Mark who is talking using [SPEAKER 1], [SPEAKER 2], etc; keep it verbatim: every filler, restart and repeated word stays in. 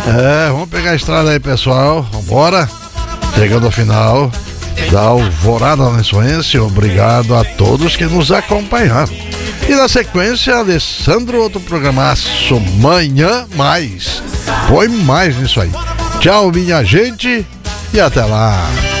[SPEAKER 1] É, vamos pegar a estrada aí, pessoal. Vambora. Chegando ao final da Alvorada Lençoense. Obrigado a todos que nos acompanharam. E na sequência, Alessandro, outro programaço. Manhã mais. Põe mais nisso aí. Tchau, minha gente. E até lá.